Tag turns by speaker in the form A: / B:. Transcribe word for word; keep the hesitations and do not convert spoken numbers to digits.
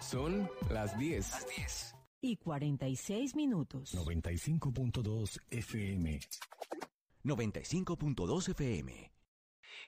A: Son las diez.
B: Las diez.
C: Y cuarenta y seis minutos.
D: noventa y cinco punto dos F M.
B: noventa y cinco punto dos F M.